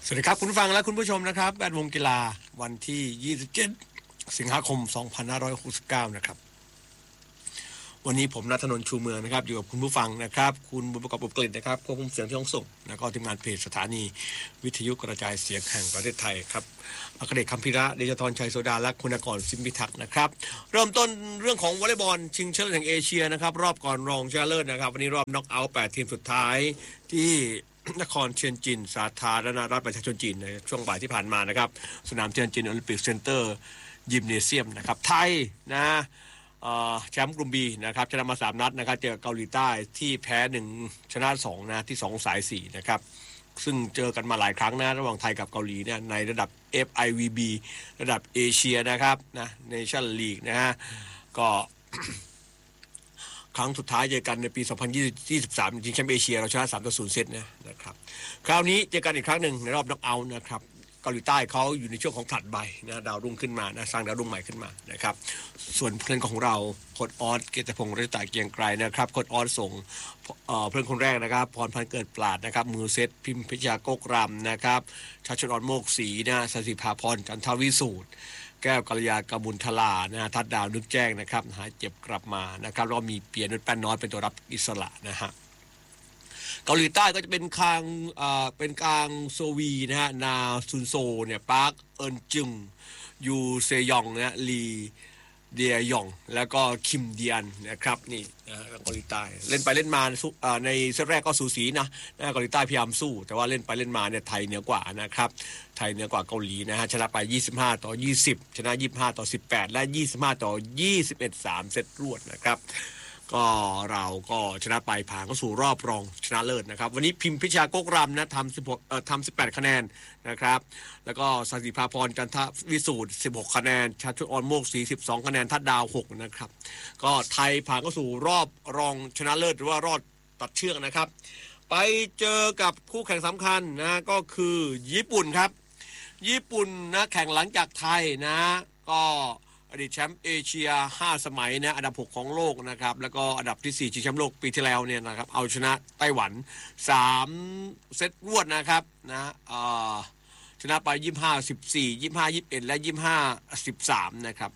สวัสดีครับคุณผู้ฟังและคุณผู้ชมนะครับแวดวงกีฬาวันที่27สิงหาคม2569นะครับวันนี้ผมณัฐนนท์ชูเมืองนะครับอยู่กับคุณผู้ฟังนะครับคุณบุญประกอบอุปกฤษนะครับควบคุมเสียงที่ห้องส่งแล้วก็ทีมงานเพจสถานีวิทยุกระจายเสียงแห่งประเทศไทยครับอัครเดชคำพิระเดชธรชัยโสดาและคุณกรสิมพิทักษ์นะครับเริ่มต้นเรื่องของวอลเลย์บอลชิงชนะเลิศแห่งเอเชียนะครับรอบก่อนรองชนะเลิศนะครับวันนี้รอบน็อกเอาท์8ทีมสุดท้ายที่นครเทียนจินสาธารณรัฐประชาชนจีนในช่วงบ่ายที่ผ่านมานะครับสนามเทียนจินโอลิมปิกเซ็นเตอร์ยิมเนเซียมนะครับไทยนะแชมป์กลุ่ม B นะครับชนะมา3นัดนะครับเจอเกาหลีใต้ที่แพ้1ชนะ2นะที่2สาย4นะครับซึ่งเจอกันมาหลายครั้งนะระหว่างไทยกับเกาหลีเนี่ยในระดับ FIVB ระดับเอเชียนะครับนะเนชั่นลีกนะฮะก็ครั้งสุดท้ายเจอกันในปี2023จริงแชมป์เอเชียเราชนะ3-0เซตนะครับคราวนี้เจอกันอีกครั้งหนึ่งในรอบน็อกเอาท์นะครับเกาหลีใต้เขาอยู่ในช่วงของผลัดใบนะดาวรุ่งขึ้นมานะสร้างดาวรุ่งใหม่ขึ้นมานะครับส่วนเพื่อนของเราโค้ชออสเกตพงศ์รัตน์เกียงไกรนะครับโค้ชออสส่งเพื่อนคนแรกนะครับพรพันธ์เกิดปราดนะครับมือเซตพิมพิชยาโกกรำนะครับชัชนรโมกศรีนะสันติภาพรจันทวิสูตรแก้วกัลยากมุลทลานะทัดดาวนึกแจ้งนะครับหายเจ็บกลับมานะครับแล้วก็มีเปียนุชแป้นน้อยเป็นตัวรับอิสระนะฮะเกาหลีใต้ก็จะเป็นคางเป็นกลางโซวีนะฮะนาซุนโซเนี่ยปาร์คเอินจึงยูเซยองนะลีเดียยองแล้วก็คิมเดียนนะครับนี่เกาหลีใต้เล่นไปเล่นมาในเซตแรกก็สูสีนะเกาหลีใต้พยายามสู้แต่ว่าเล่นไปเล่นมาเนี่ยไทยเหนือกว่านะครับไทยเหนือกว่าเกาหลีนะฮะชนะไป25-20ชนะ25-18และ25-21 3เซตรวดนะครับก็เราก็ชนะไปผ่านเข้าสู่รอบรองชนะเลิศนะครับวันนี้พิมพิชาโกกรำนะทำ18คะแนนนะครับแล้วก็สันติภาพรจันทวิสูตร16คะแนนชัชวอนโมกศรี12คะแนนทัดดาว6นะครับก็ไทยผ่านเข้าสู่รอบรองชนะเลิศหรือว่ารอดตัดเชือกนะครับไปเจอกับคู่แข่งสำคัญนะก็คือญี่ปุ่นครับญี่ปุ่นนะแข่งหลังจากไทยนะก็อดีตแชมป์เอเชีย5สมัยนะอันดับ6ของโลกนะครับแล้วก็อันดับที่4ชิงแชมป์โลกปีที่แล้วเนี่ยนะครับเอาชนะไต้หวัน3เซตรวดนะครับนะชนะไป25-14 25-21และ25-13นะครับ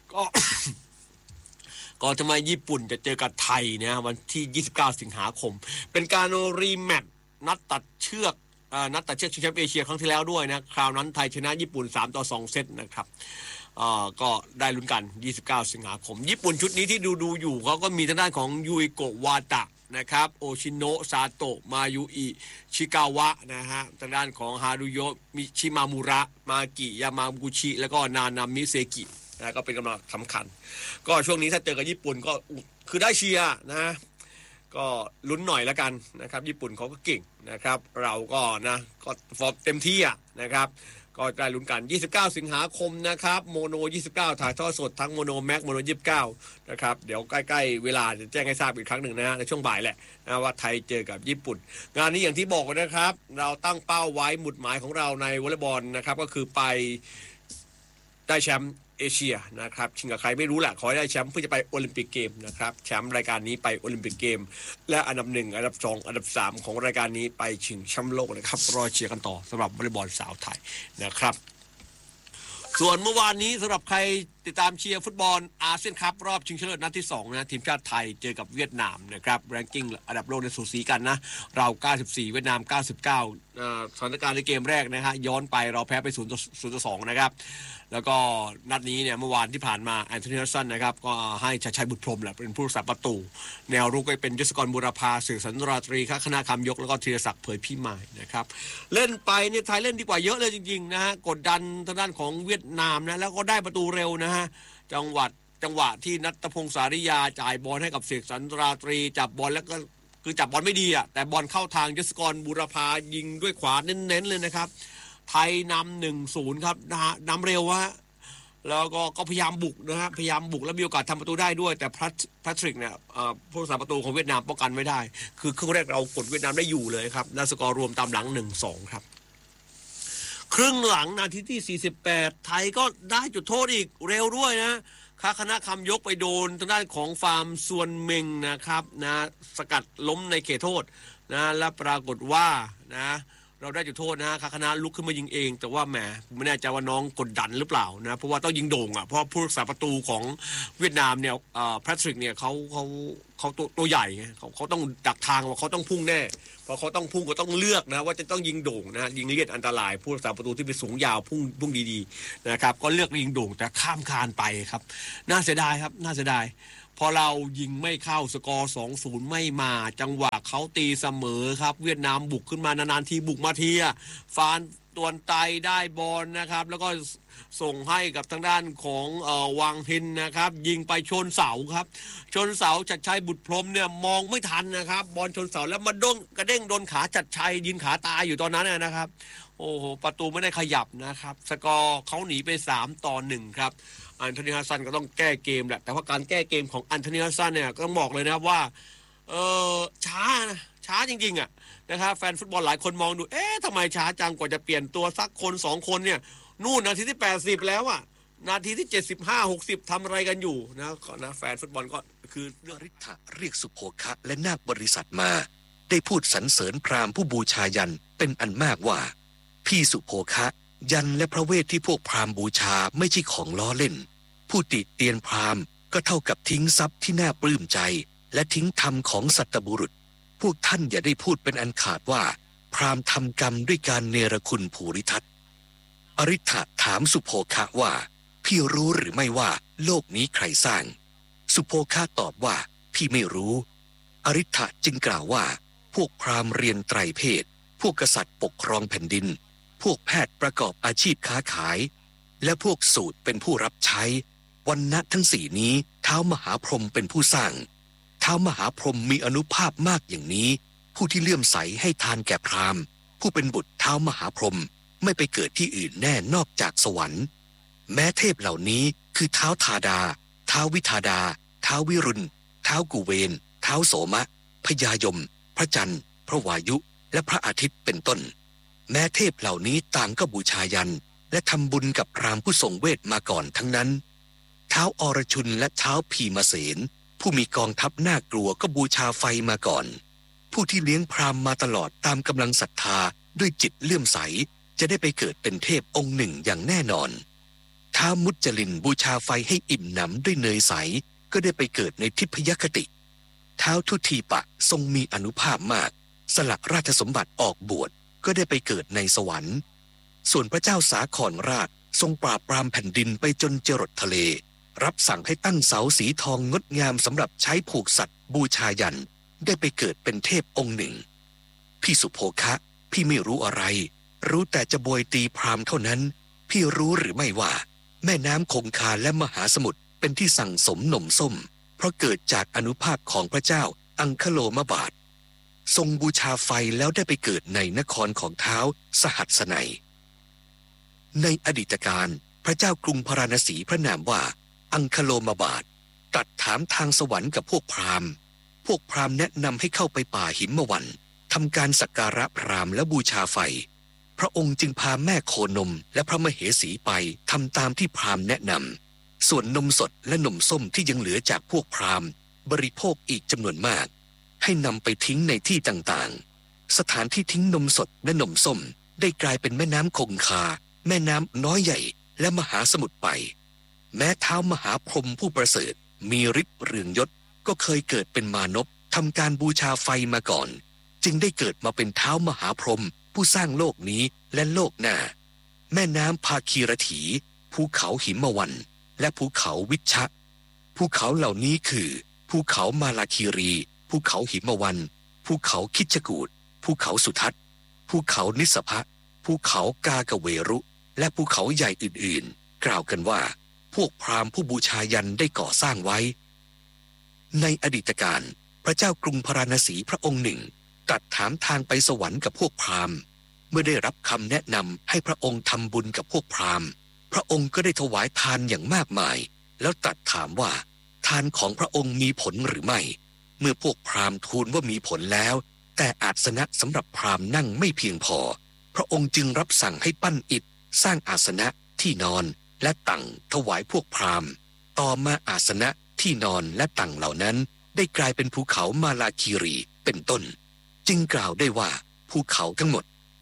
ก็ทำไมญี่ปุ่นจะเจอกับไทยเนี่ยวันที่29สิงหาคมเป็นการรีแมตช์นัดตัดเชือกชิงแชมป์เอเชียครั้งที่แล้วด้วยนะคราวนั้นไทยชนะญี่ปุ่น3-2เซตนะครับก็ได้ลุ้นกัน29สิงหาคมญี่ปุ่นชุดนี้ที่ดูอยู่เขาก็มีทางด้านของยูอิโกะวาตะนะครับโอชิโนะซาโตะมายุอิชิกาวะนะฮะทางด้านของฮารุโยะมิชิมามุระมากิยามากุชิแล้วก็นานามิเซกินะก็เป็นกำลังสำคัญก็ช่วงนี้ถ้าเจอกับญี่ปุ่นก็คือได้เชียร์นะก็ลุ้นหน่อยแล้วกันนะครับญี่ปุ่นเขาก็เก่งนะครับเราก็นะก็ฟอร์มเต็มที่นะครับก็ได้ลุ้นกัน29สิงหาคมนะครับโมโน29ถ่ายทอดสดทั้งโมโนแม็กโมโน29นะครับเดี๋ยวใกล้ๆเวลาจะแจ้งให้ทราบอีกครั้งหนึ่งนะในช่วงบ่ายแหละนะว่าไทยเจอกับญี่ปุ่นงานนี้อย่างที่บอกนะครับเราตั้งเป้าไว้หมุดหมายของเราในวอลเลย์บอลนะครับก็คือไปได้แชมป์เอเชียนะครับชิงกับใครไม่รู้แหละขอให้ได้แชมป์เพื่อจะไปโอลิมปิกเกมนะครับแชมป์รายการนี้ไปโอลิมปิกเกมและอันดับ1อันดับ2อันดับ3ของรายการนี้ไปชิงแชมป์โลกนะครับรอเชียร์กันต่อสำหรับวอลเลย์บอลสาวไทยนะครับส่วนเมื่อวานนี้สำหรับใครติดตามเชียร์ฟุตบอลอาเซียนคัพรอบชิงชนะเลิศนัดที่2นะทีมชาติไทยเจอกับเวียดนามนะครับแรงกิ้งอันดับโลกในสูสีกันนะเรา94เวียดนาม99สถานการณ์ในเกมแรกนะฮะย้อนไปเราแพ้ไป0-2นะครับแล้วก็นัดนี้เนี่ยเมื่อวานที่ผ่านมาแอนโทนี ฮัดสันนะครับก็ให้ชัยบุตรพรหมแหละเป็นผู้รักษาประตูแนวรุกก็เป็นยศกรบุรพาเสือสันราตรีคณะคำยกแล้วก็ธีรศักดิ์เผยพิมายนะครับเล่นไปเนี่ยไทยเล่นดีกว่าเยอะเลยจริงๆนะฮะกดดันทางด้านของเวียดนามนะแล้วก็ได้ประตูเร็วนะฮะจังหวะที่ณัฐพงษ์สาริยาจ่ายบอลให้กับเสกสรรราตรีจับบอลแล้วก็คือจับบอลไม่ดีแต่บอลเข้าทางยศกรบุรพายิงด้วยขวาเน้นๆเลยนะครับไทยนำ 1-0 ครับนะฮะนำเร็วฮะแล้วก็พยายามบุกนะฮะพยายามบุกแล้วมีโอกาสทำประตูได้ด้วยแต่แพทริกเนี่ยผู้รักษาประตูของเวียดนามป้องกันไว้ได้คือครึ่งแรกเรากดเวียดนามได้อยู่เลยครับและสกอร์รวมตามหลัง 1-2 ครับครึ่งหลังนาทีที่48ไทยก็ได้จุดโทษอีกเร็วด้วยนะคณะคำยกไปโดนทางด้านของฟาร์มส่วนเมงนะครับนะสกัดล้มในเขตโทษนะและปรากฏว่านะเราได้จุดโทษนะคาคณะลุกขึ้นมายิงเองแต่ว่าแหมไม่แน่ใจว่าน้องกดดันหรือเปล่านะเพราะว่าต้องยิงโด่งอ่ะเพราะผู้รักษาประตูของเวียดนามเนี่ยแพทริกเนี่ยเขาตัวใหญ่ไงเขาต้องดักทางว่าเขาต้องพุ่งแน่พอเขาต้องพุ่งก็ต้องเลือกนะว่าจะต้องยิงโด่งนะยิงเลียดอันตรายผู้รักษาประตูที่เป็นสูงยาวพุ่งดีๆนะครับก็เลือกยิงโด่งแต่ข้ามคานไปครับน่าเสียดายครับน่าเสียดายพอเรายิงไม่เข้าสกอร์ 2-0 ไม่มาจังหวะเขาตีเสมอครับเวียดนามบุกขึ้นมานานๆทีบุกมาทีฟานตวนไตได้บอลนะครับแล้วก็ส่งให้กับทางด้านของวังหินนะครับยิงไปชนเสาครับชนเสาจัดชัยบุตรพรหมเนี่ยมองไม่ทันนะครับบอลชนเสาแล้วมากระเด้งโดนขาจัดชัยยืนขาตายอยู่ตอนนั้นนะครับโอ้โหประตูไม่ได้ขยับนะครับสกอร์เขาหนีไป3-1ครับอันโทนี ฮัดสันก็ต้องแก้เกมแหละแต่ว่าการแก้เกมของอันโทนี ฮัดสันเนี่ยก็ต้องบอกเลยนะว่าช้าจริงๆนะครับแฟนฟุตบอลหลายคนมองดูทำไมช้าจังกว่าจะเปลี่ยนตัวสักคน2คนเนี่ยนู่นนาทีที่80แล้วนาทีที่75-60ทำอะไรกันอยู่นะแฟนฟุตบอลก็คืออริ ฐะเรียกสุโภคะและนาคบริษัทมาได้พูดสรรเสริญพราหมณ์ผู้บูชายันเป็นอันมากว่าพี่สุโภคะยันและพระเวทที่พวกพราหมณ์บูชาไม่ใช่ของล้อเล่นผู้ติเตียนพราหมณ์ก็เท่ากับทิ้งทรัพย์ที่น่าปลื้มใจและทิ้งธรรมของสัตบุรุษพวกท่านอย่าได้พูดเป็นอันขาดว่าพราหมณ์ทำกรรมด้วยการเนรคุณภูริทัตอริ ฐะถามสุโภคะว่าพี่รู้หรือไม่ว่าโลกนี้ใครสร้างสุโภคะตอบว่าพี่ไม่รู้อริ ฐะจึงกล่าวว่าพวกพราหมณ์เรียนไตรเพศพวกกษัตริย์ปกครองแผ่นดินพวกแพทย์ประกอบอาชีพค้าขายและพวกสูตรเป็นผู้รับใช้วรรณะทั้งสี่นี้ท้าวมหาพรหมเป็นผู้สร้างท้าวมหาพรหมมีอานุภาพมากอย่างนี้ผู้ที่เลื่อมใสให้ทานแก่พราหมณ์ผู้เป็นบุตรท้าวมหาพรหมไม่ไปเกิดที่อื่นแน่นอกจากสวรรค์แม้เทพเหล่านี้คือท้าวธาดาท้าววิธาดาท้าววิรุณท้าวกุเวนท้าวโสมะพญายมพระจันทร์พระวายุและพระอาทิตย์เป็นต้นแม้เทพเหล่านี้ต่างก็บูชายันและทำบุญกับพราหมณ์ผู้ทรงเวทมาก่อนทั้งนั้นท้าวอรชุนและท้าวพีมเสนผู้มีกองทัพน่ากลัวก็บูชาไฟมาก่อนผู้ที่เลี้ยงพราหมณ์มาตลอดตามกำลังศรัทธาด้วยจิตเลื่อมใสจะได้ไปเกิดเป็นเทพองค์หนึ่งอย่างแน่นอนท้าวมุจลินบูชาไฟให้อิ่มหนำด้วยเนยใสก็ได้ไปเกิดในทิพยคติท้าวทุทีปะทรงมีอานุภาพมากสละราชสมบัติออกบวชก็ได้ไปเกิดในสวรรค์ส่วนพระเจ้าสาครราชทรงปราบปรามแผ่นดินไปจนจรดทะเลรับสั่งให้ตั้งเสาสีทองงดงามสำหรับใช้ผูกสัตว์บูชายันได้ไปเกิดเป็นเทพองค์หนึ่งพี่สุโภคะพี่ไม่รู้อะไรรู้แต่จะโบยตีพราหมณ์เท่านั้นพี่รู้หรือไม่ว่าแม่น้ำคงคาและมหาสมุทรเป็นที่สั่งสมนมส้มเพราะเกิดจากอานุภาพของพระเจ้าอังคโลมบาททรงบูชาไฟแล้วได้ไปเกิดในนครของท้าวสหัสนัยในอดีตการพระเจ้ากรุงพาราณสีพระนามว่าอังคโลมบาทตรัสถามทางสวรรค์กับพวกพราหมณ์แนะนำให้เข้าไปป่าหิมวันทำการสักการะพราหมณ์และบูชาไฟพระองค์จึงพาแม่โคนมและพระมเหสีไปทำตามที่พราหมณ์แนะนำส่วนนมสดและนมส้มที่ยังเหลือจากพวกพราหมณ์บริโภคอีกจำนวนมากให้นำไปทิ้งในที่ต่างๆสถานที่ทิ้งนมสดและนมส้มได้กลายเป็นแม่น้ำคงคาแม่น้ำน้อยใหญ่และมหาสมุทรไปแม้ท้าวมหาพรหมผู้ประเสริฐมีฤทธิ์เรืองยศก็เคยเกิดเป็นมานพทำการบูชาไฟมาก่อนจึงได้เกิดมาเป็นท้าวมหาพรหมผู้สร้างโลกนี้และโลกหน้าแม่น้ำภาคีรถีภูเขาหิมวันและภูเขาวิชะภูเขาเหล่านี้คือภูเขามาลาคีรีภูเขาหิมวันภูเขาคิชกูฏภูเขาสุทัศน์ภูเขานิสภะภูเขากากเวรุและภูเขาใหญ่อื่นๆกล่าวกันว่าพวกพราหมณ์ผู้บูชายันได้ก่อสร้างไว้ในอดีตการพระเจ้ากรุงพาราณสีพระองค์หนึ่งตรัสถามทางไปสวรรค์กับพวกพราหมณ์เมื่อได้รับคำแนะนำให้พระองค์ทำบุญกับพวกพราหมณ์พระองค์ก็ได้ถวายทานอย่างมากมายแล้วตรัสถามว่าทานของพระองค์มีผลหรือไม่เมื่อพวกพราหมณ์ทูลว่ามีผลแล้วแต่อาสนะสำหรับพราหมณ์นั่งไม่เพียงพอพระองค์จึงรับสั่งให้ปั้นอิฐสร้างอาสนะที่นอนและตั่งถวายพวกพราหมณ์ต่อมาอาสนะที่นอนและตั่งเหล่านั้นได้กลายเป็นภูเขามาลาคีรีเป็นต้นจึงกล่าวได้ว่าภูเขาทั้งหมด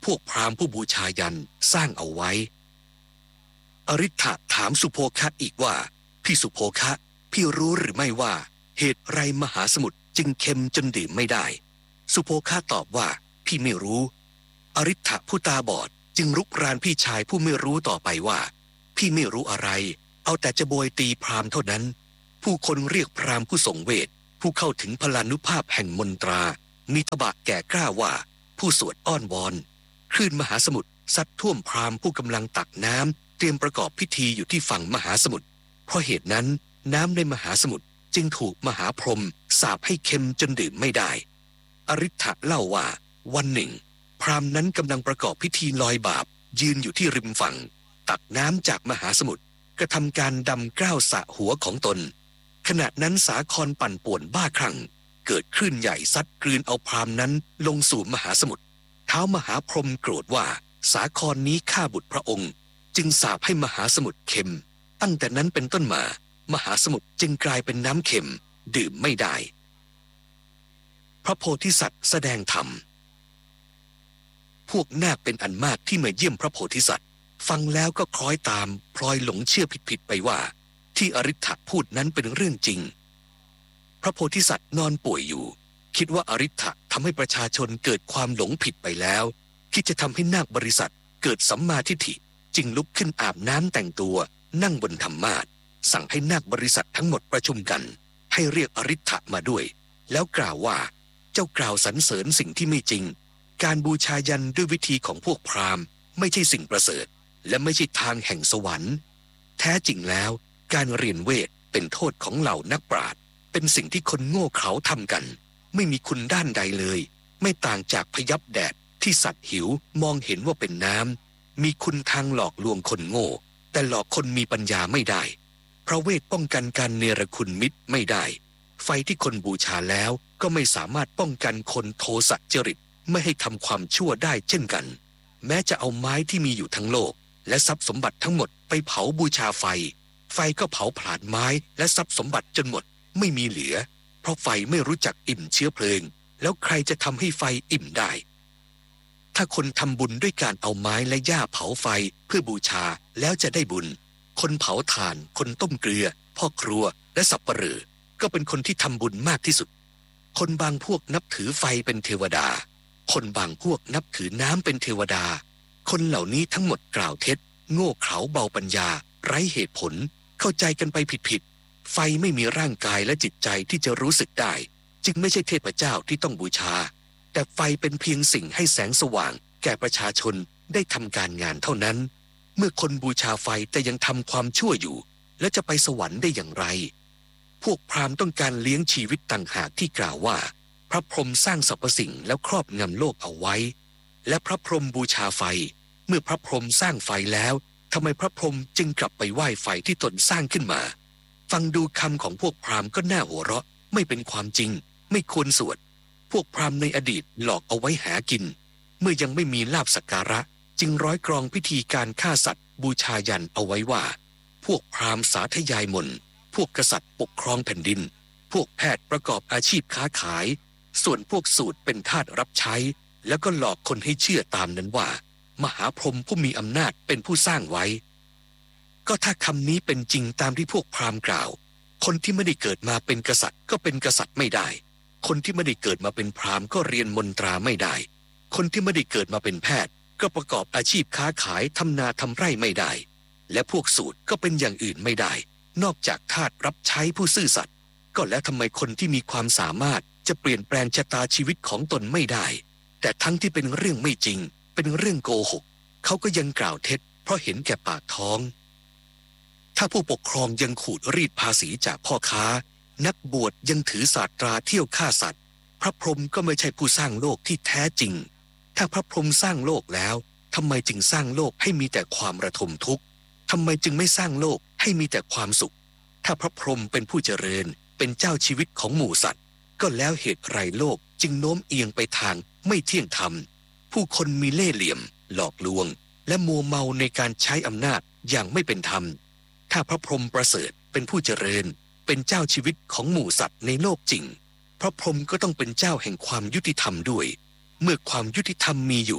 พวกพราหมณ์ผู้บูชายันสร้างเอาไว้อริ t ะถามสุโภคะอีกว่าพี่สุโภคะพี่รู้หรือไม่ว่าเหตุไรมหาสมุทรจึงเค็มจนดื่มไม่ได้สุโภคะตอบว่าพี่ไม่รู้อริ t ะผู้ตาบอดจึงรุกรานพี่ชายผู้ไม่รู้ต่อไปว่าพี่ไม่รู้อะไรเอาแต่จะโบยตีพราหมณ์เท่านั้นผู้คนเรียกพราหมณ์ผู้ทรงเวทผู้เข้าถึงพลานุภาพแห่งมนตรามีทบะแก่กล้าว่าผู้สวดอ้อนวอนคลื่นมหาสมุทรซัดท่วมพราหมณ์ผู้กำลังตักน้ำเตรียมประกอบพิธีอยู่ที่ฝั่งมหาสมุทรเพราะเหตุนั้นน้ำในมหาสมุทรจึงถูกมหาพรหมสาปให้เค็มจนดื่มไม่ได้อริ t ะเล่าว่าวันหนึ่งพราหมณ์นั้นกำลังประกอบพิธีลอยบาปยืนอยู่ที่ริมฝั่งตักน้ำจากมหาสมุทรกระทำการดำกล้าวสระหัวของตนขณะนั้นสาครปั่นป่วนบ้าคลั่งเกิดคลื่นใหญ่ซัดกลืนเอาพราหมณ์นั้นลงสู่มหาสมุทรท้าวมหาพรหมโกรธว่าสาครนี้ฆ่าบุตรพระองค์จึงสาปให้มหาสมุทรเค็มตั้งแต่นั้นเป็นต้นมามหาสมุทรจึงกลายเป็นน้ำเค็มดื่มไม่ได้พระโพธิสัตว์แสดงธรรมพวกนาคเป็นอันมากที่มาเยี่ยมพระโพธิสัตว์ฟังแล้วก็คล้อยตามพลอยหลงเชื่อผิดๆไปว่าที่อริ t ะพูดนั้นเป็นเรื่องจริงพระโพธิสัตว์นอนป่วยอยู่คิดว่าอริ t ะทำให้ประชาชนเกิดความหลงผิดไปแล้วคิดจะทำให้นาคบริษัทเกิดสัมมาทิฏฐิจึงลุกขึ้นอาบน้ำแต่งตัวนั่งบนธรรมาสน์สั่งให้นาคบริษัททั้งหมดประชุมกันให้เรียกอริ t ะมาด้วยแล้วกล่าวว่าเจ้ากล่าวสรรเสริญสิ่งที่ไม่จริงการบูชายันด้วยวิธีของพวกพราหมณ์ไม่ใช่สิ่งประเสริฐและไม่ใช่ทางแห่งสวรรค์แท้จริงแล้วการเรียนเวทเป็นโทษของเหล่านักปราชญ์เป็นสิ่งที่คนโง่เขลาทำกันไม่มีคุณด้านใดเลยไม่ต่างจากพยับแดดที่สัตว์หิวมองเห็นว่าเป็นน้ำมีคุณทางหลอกลวงคนโง่แต่หลอกคนมีปัญญาไม่ได้พระเวทป้องกันการเนรคุณมิตรไม่ได้ไฟที่คนบูชาแล้วก็ไม่สามารถป้องกันคนโทสะจริตไม่ให้ทำความชั่วได้เช่นกันแม้จะเอาไม้ที่มีอยู่ทั้งโลกและทรัพย์สมบัติทั้งหมดไปเผาบูชาไฟก็เผาผลาญไม้และทรัพย์สมบัติจนหมดไม่มีเหลือเพราะไฟไม่รู้จักอิ่มเชื้อเพลิงแล้วใครจะทำให้ไฟอิ่มได้ถ้าคนทำบุญด้วยการเอาไม้และหญ้าเผาไฟเพื่อบูชาแล้วจะได้บุญคนเผาถ่านคนต้มเกลือพ่อครัวและสับปะเหร่อก็เป็นคนที่ทำบุญมากที่สุดคนบางพวกนับถือไฟเป็นเทวดาคนบางพวกนับถือน้ำเป็นเทวดาคนเหล่านี้ทั้งหมดกล่าวเท็จโง่เขลาเบาปัญญาไร้เหตุผลเข้าใจกันไปผิดไฟไม่มีร่างกายและจิตใจที่จะรู้สึกได้จึงไม่ใช่เทพเจ้าที่ต้องบูชาแต่ไฟเป็นเพียงสิ่งให้แสงสว่างแก่ประชาชนได้ทำการงานเท่านั้นเมื่อคนบูชาไฟแต่ยังทำความชั่วอยู่และจะไปสวรรค์ได้อย่างไรพวกพราหมณ์ต้องการเลี้ยงชีวิตต่างหากที่กล่าวว่าพระพรหมสร้างสรรพสิ่งแล้วครอบงำโลกเอาไว้และพระพรหมบูชาไฟเมื่อพระพรหมสร้างไฟแล้วทำไมพระพรหมจึงกลับไปไหว้ไฟที่ตนสร้างขึ้นมาฟังดูคำของพวกพราหมณ์ก็น่าหัวเราะไม่เป็นความจริงไม่ควรสวดพวกพราหมณ์ในอดีตหลอกเอาไว้หากินเมื่อยังไม่มีลาภสักการะจึงร้อยกรองพิธีการฆ่าสัตว์บูชายันเอาไว้ว่าพวกพราหมณ์สาธยายมนต์พวกกษัตริย์ปกครองแผ่นดินพวกแพทย์ประกอบอาชีพค้าขายส่วนพวกสูตรเป็นทาสรับใช้แล้วก็หลอกคนให้เชื่อตามนั้นว่ามหาพรหมผู้มีอำนาจเป็นผู้สร้างไว้ก็ถ้าคำนี้เป็นจริงตามที่พวกพราหมณ์กล่าวคนที่ไม่ได้เกิดมาเป็นกษัตริย์ก็เป็นกษัตริย์ไม่ได้คนที่ไม่ได้เกิดมาเป็นพราหมณ์ก็เรียนมนตราไม่ได้คนที่ไม่ได้เกิดมาเป็นแพทย์ก็ประกอบอาชีพค้าขายทำนาทำไร่ไม่ได้และพวกสูตรก็เป็นอย่างอื่นไม่ได้นอกจากทาสรับใช้ผู้ซื่อสัตย์ก็แล้วทำไมคนที่มีความสามารถจะเปลี่ยนแปลงชะตาชีวิตของตนไม่ได้แต่ทั้งที่เป็นเรื่องไม่จริงเป็นเรื่องโกหกเขาก็ยังกล่าวเท็จเพราะเห็นแก่ปากท้องถ้าผู้ปกครองยังขูดรีดภาษีจากพ่อค้านักบวชยังถือศาสตราเที่ยวฆ่าสัตว์พระพรหมก็ไม่ใช่ผู้สร้างโลกที่แท้จริงถ้าพระพรหมสร้างโลกแล้วทำไมจึงสร้างโลกให้มีแต่ความระทมทุกข์ทำไมจึงไม่สร้างโลกให้มีแต่ความสุขถ้าพระพรหมเป็นผู้เจริญเป็นเจ้าชีวิตของหมู่สัตว์ก็แล้วเหตุไรโลกจึงโน้มเอียงไปทางไม่เที่ยงธรรมผู้คนมีเล่ห์เหลี่ยมหลอกลวงและมัวเมาในการใช้อำนาจอย่างไม่เป็นธรรมถ้าพระพรหมประเสริฐเป็นผู้เจริญเป็นเจ้าชีวิตของหมู่สัตว์ในโลกจริงพระพรหมก็ต้องเป็นเจ้าแห่งความยุติธรรมด้วยเมื่อความยุติธรรมมีอยู่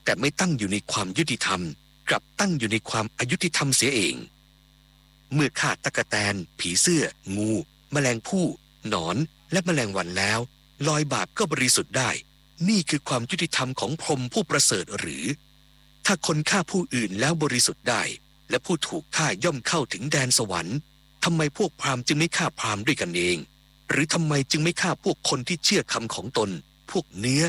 แต่ไม่ตั้งอยู่ในความยุติธรรมกลับตั้งอยู่ในความอายุติธรรมเสียเองเมื่อฆ่าตั๊กแตนผีเสื้องูแมลงภู่หนอนและแมลงวันแล้วลอยบาปก็บริสุทธิ์ได้นี่คือความยุติธรรมของพรหมผู้ประเสริฐหรือถ้าคนฆ่าผู้อื่นแล้วบริสุทธิ์ได้และผู้ถูกฆ่าย่อมเข้าถึงแดนสวรรค์ทำไมพวกพราหมณ์จึงไม่ฆ่าพราหมณ์ด้วยกันเองหรือทำไมจึงไม่ฆ่าพวกคนที่เชื่อคำของตนพวกเนื้อ